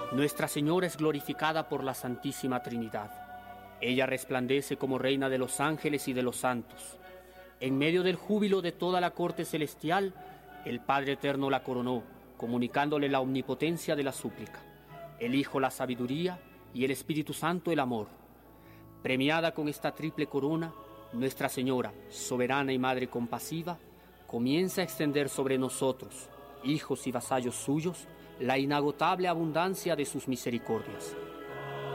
Nuestra Señora es glorificada por la Santísima Trinidad. Ella resplandece como Reina de los ángeles y de los santos. En medio del júbilo de toda la corte celestial, el Padre Eterno la coronó, comunicándole la omnipotencia de la súplica, el Hijo la sabiduría y el Espíritu Santo el amor. Premiada con esta triple corona, Nuestra Señora, soberana y Madre compasiva, comienza a extender sobre nosotros, hijos y vasallos suyos, la inagotable abundancia de sus misericordias.